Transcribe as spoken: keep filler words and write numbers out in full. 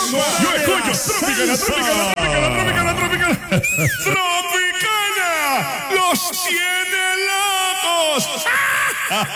Yo escucho Tropicana, Tropicana, Tropicana, Tropicana, Tropicana. Tropicana los tiene locos.